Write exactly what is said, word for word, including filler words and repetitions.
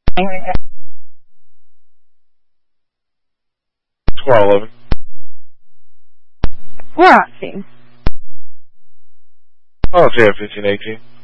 Squad eleven. Where at, team? Oh, it's here, fifteen eighteen.